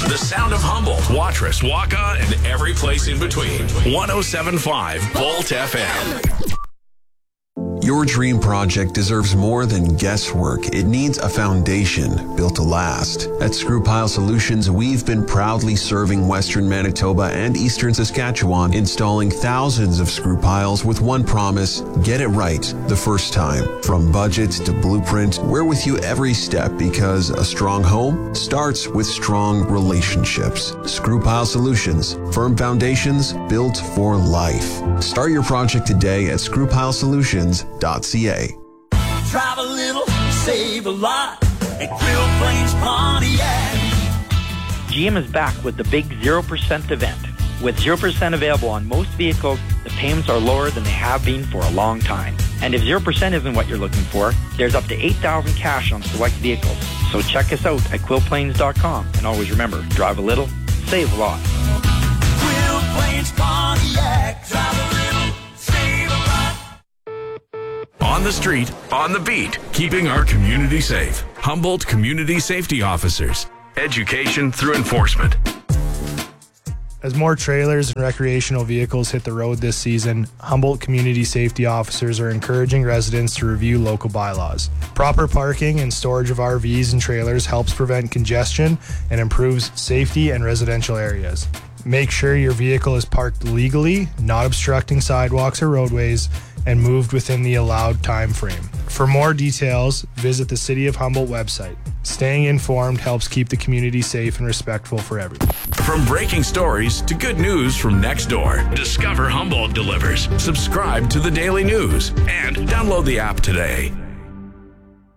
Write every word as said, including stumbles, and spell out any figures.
The sound of Humboldt, Watrous, Waka, and every place in between. one oh seven point five Volt F M. Your dream project deserves more than guesswork. It needs a foundation built to last. At Screw Pile Solutions, we've been proudly serving Western Manitoba and Eastern Saskatchewan, installing thousands of screw piles with one promise: get it right the first time. From budget to blueprint, we're with you every step because a strong home starts with strong relationships. Screw Pile Solutions, firm foundations built for life. Start your project today at screw pile solutions dot c a. Drive a little, save a lot at Quill Plains Pontiac. G M is back with the big zero percent event. With zero percent available on most vehicles, the payments are lower than they have been for a long time. And if zero percent isn't what you're looking for, there's up to eight thousand dollars cash on select vehicles. So check us out at quill plains dot com. And always remember, drive a little, save a lot. Quill Plains Pontiac. Drive a little, save a lot. On the street, on the beat, keeping our community safe. Humboldt Community Safety Officers. Education through enforcement. As more trailers and recreational vehicles hit the road this season, Humboldt Community Safety Officers are encouraging residents to review local bylaws. Proper parking and storage of R Vs and trailers helps prevent congestion and improves safety in residential areas. Make sure your vehicle is parked legally, not obstructing sidewalks or roadways, and moved within the allowed time frame. For more details, visit the City of Humboldt website. Staying informed helps keep the community safe and respectful for everyone. From breaking stories to good news from next door, Discover Humboldt delivers. Subscribe to the Daily News and download the app today.